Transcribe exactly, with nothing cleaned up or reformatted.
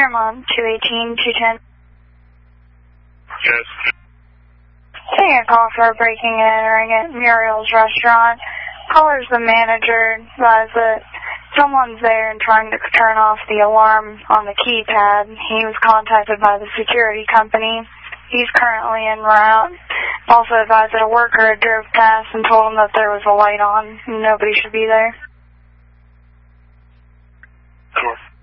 Paramount, two eighteen, two ten. Yes. Getting a call for a breaking and entering at Muriel's restaurant. Caller's the manager, advised that someone's there and trying to turn off the alarm on the keypad. He was contacted by the security company. He's currently en route. Also advised that a worker had drove past and told him that there was a light on and nobody should be there. Sure.